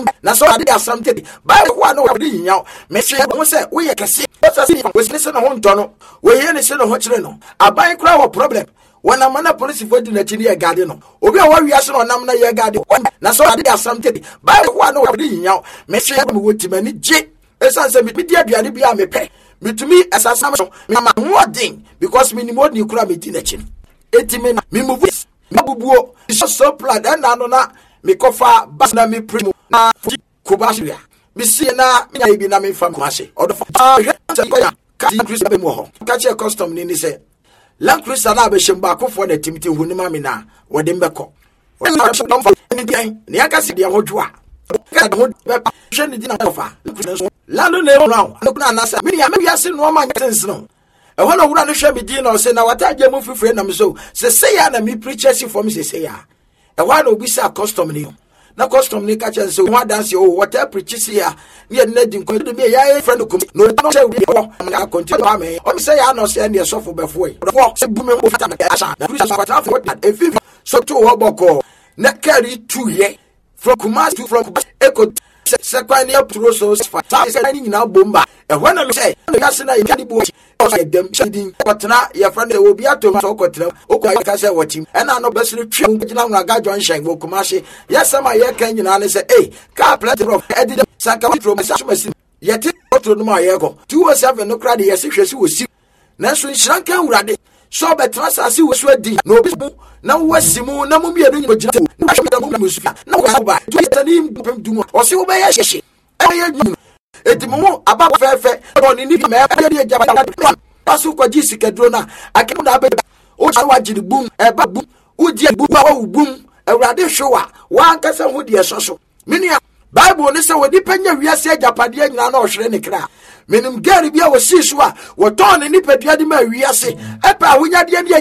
na so ade asam tedi Bible wa no wadi nyaw me hwe ho se wo ye kese we se no ho ntono we ye ne se no ho kire no aban kura wo problem wana mana police for di na chini ye gade no obi a wa wiase no nam na ye gade na so ade asam tedi Bible wa no wadi nyaw me hwe mo wotimani je esanse mi di aduane bia me pe mitumi asasam so me ma hoden because me ni modi kura me di na chini etime na me move mabubuo so plan na no na me kofa bas na me primo na kubashia me sie na me ya bi na me fam kumase odo ya ka Chris be mo ho ka che custom ni se Land Cruiser na be shimba akofo na timiti hunima me na wode mbekọ ni aka si de hodwo a ka de ho be hwe ni di na ofa lando na no na na sa me ya me wiase no ma nyense no e ho na wura no hwe me di na o se na wataje mu fifire na me so se ya na me preachers for me se ya e wa na obi sa custom ni na custom ni ka che se ho dance o water preachers ya ni na di nko do me ya friend ko no che we na continue ma me o se ya no se na so fo befo e se bu me mo fita na asa na preachers wata for that e fi so to ho boko na carry 2 ye from Kumasi to from Eko sekwane apro so fata se ni nyina bomba e ho na me say ya se na ya di bo dem shedin kwatena ya fa na obi ato so kwatena okwa ka se watim e na no besiri twa ngina na ga jon shen wo Kumasi ya sama ye kan nyina ne se ka plate of edit sanka from machine yeti otro no ma ye go 207 no kra de ye se hwesi wo si na so nhranka awurade so betra sase wo so adi na obi na wasimu na mu miedu nyina gina na hweda mu musu na wo ba tani mpem dumo o se wo be ye hyehye ye nyina etimo aba fefe oni ni me ye jaba pasu kwa jisi kedro na akemu na be o cha wajiri bum e ba bum udi bum wa bum awurade hwewa wa nkasa ho de soso minia Bible ni se wodi panya wiase agapade nyina na ohwere ne kra menim gari bia wo si so a wo ton ni padua de ma wiase epa ahonya de